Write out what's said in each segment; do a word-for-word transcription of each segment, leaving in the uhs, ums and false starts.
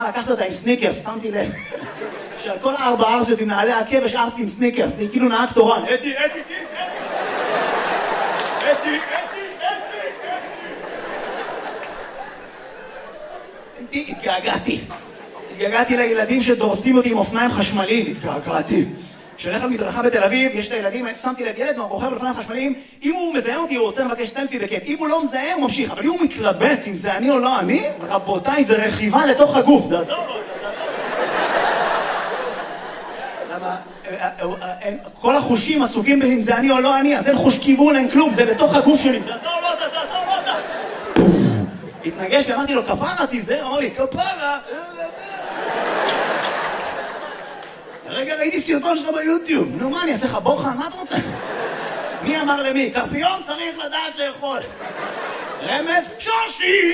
לקחת אותה עם סניקרס, שמתי לב. שעל כל הארבע ארסיות עם נעלי עקב השארתי עם סניקרס, זה כאילו נהג תורן. אתי, אתי, אתי, אתי, אתי, התגעגעתי. התגעגעתי לילדים שדורסים אותי עם אופניים חשמליים, התגעגעתי. כשאני מדרכה בתל אביב, יש את הילדים, שמתי לב ילד, רוכב על אופניים חשמליים, אם הוא מזהה אותי, הוא רוצה לבקש סלפי בכיף. אם הוא לא מזהה, הוא ממשיך. אבל אם הוא מתלבט אם זה אני או לא אני, רבותיי, זה רכיבה לתוך הגוף. למה? כל החושים עסוקים באם זה אני או לא אני, אז אין חוש כיוון, אין כלום, זה בתוך הגוף שלי. זה אתה או לא אתה, זה אתה או לא אתה. התנגש ואמרתי לו, כפרה תיזהר, אמר לי, כפרה. רגע, ראיתי סרטון שלך ביוטיוב. נו, מה, אני אעשה לך בוחן? מה אתה רוצה? מי אמר למי? קרפיון צריך לדעת לאכול. רמז? שושי!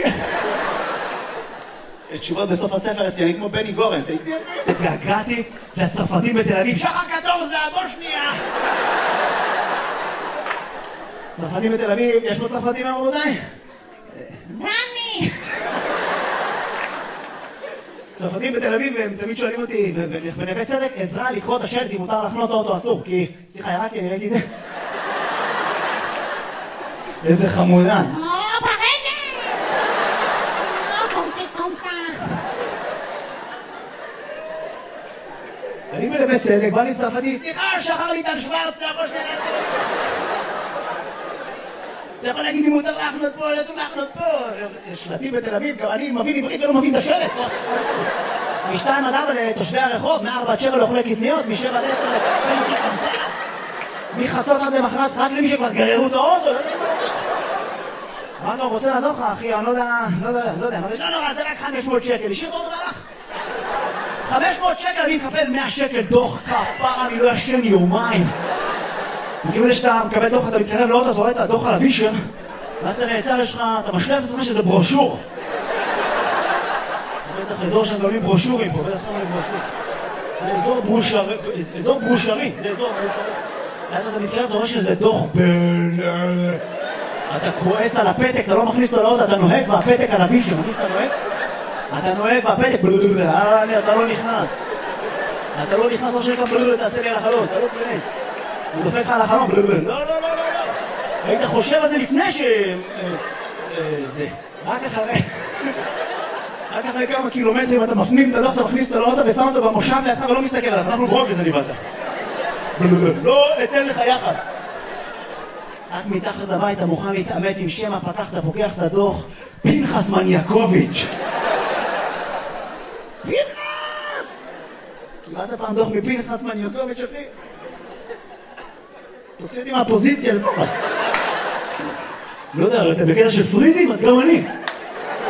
יש תשובות בסוף הספר אצלי, אני כמו בני גורן. התגעגעתי לצרפתים בתל אביב. שחר קטור זה הבושניה! צרפתים בתל אביב, יש פה צרפתים רבותיי? דני! צרפתים בתל אביב, הם תמיד שואלים אותי, בנווה צדק, עזרה לקרוא את השלט אם מותר לחנות האוטו אסור, כי... סליחה, ירדתי, אני ראיתי את זה. איזה חמודה. או, ברגע! או, קומסי, קומסה. אני בנווה צדק, בא לי צרפתי, סליחה, שחר ליטל שוורץ, אתה יכול שנייה לעשות. אתה יכול להגיד לי מותר לחנות פה, לא צריך לחנות פה. יש שלטים בתל אביב, גם אני מבין עברית ולא מבין את השלט. משתיים עד ארבע לתושבי הרחוב, מארבע עד שבע לאוכלי קטניות, משבע עד עשר לתושבי חמסה. מחצות עד למחרת, רק למי שכבר גררו את האוטו. מה אתה רוצה לעזור לך, אחי? אני לא יודע, לא יודע, לא יודע. לא נורא, זה רק חמש מאות שקל. השאיר את האוטו והלך. חמש מאות שקל, אני מקבל מאה שקל דוח כפר, אני לא ישן יומיים. מכיוון שאתה מקבל דוח, אתה מתקרב לאוטו, אתה רואה את הדוח על הווישר, ואז אתה נעצר, יש לך, אתה משלב את זה שזה ברושור. זה בטח אזור שם גולים ברושורים פה, בטח שם גולים ברושור. זה אזור ברושרי, אזור ברושרי, זה אזור ברושרי. ואז אתה מתקרב, אתה רואה שזה דוח בין... אתה כועס על הפתק, אתה לא מכניס אותו לאוטו, אתה נוהג והפתק על הווישר, מכניס שאתה נוהג? אתה נוהג והפתק, אתה לא נכנס. אתה לא נכנס, לא שנקרא, תעשה לי על החלון, אתה לא תכנס. הוא דופק לך על החלום, לא, לא, לא, לא, לא. היית חושב על זה לפני ש... זה. רק אחרי... רק אחרי כמה קילומטרים אתה מפנים את הדוח, אתה מכניס את הלאוטו ושם אותו במושב לידך ולא מסתכל עליו. אנחנו ברוק לזה דיברת. לא אתן לך יחס. רק מתחת לבית אתה מוכן להתעמת עם שם הפקח, אתה פוקח את הדוח, פנחס מניאקוביץ'. פנחס! קיבלת פעם דוח מפנחס מניאקוביץ', אחי? תוציא אותי מהפוזיציה לפחות. לא יודע, אתה בקטע של פריזים, אז גם אני.